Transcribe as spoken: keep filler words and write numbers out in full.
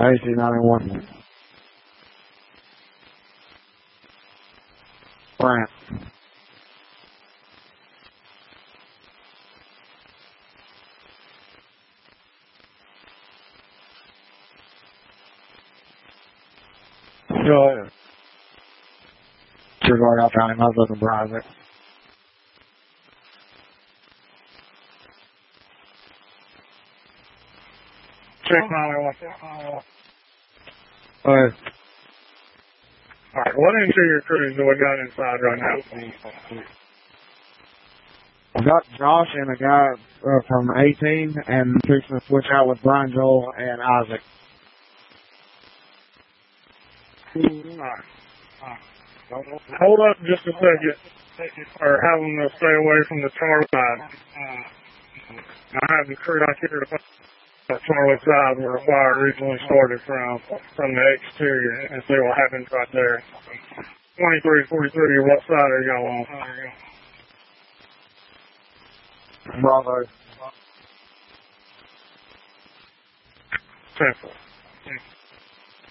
A C ninety-one. Brant. Go ahead. Sure, I got time. I was looking private. Check ninety-one. Alright. Alright, what interior crews do we got inside right now? I got Josh and a guy uh, from eighteen and fixing to switch out with Brian Joel and Isaac. Alright. Hold up just a second, or have them to stay away from the Charlie side. I have the crew out here to the Charlie side where the fire originally started from, from the exterior, and see what happens right there. twenty-three forty-three, what side are y'all on? Bravo. Central.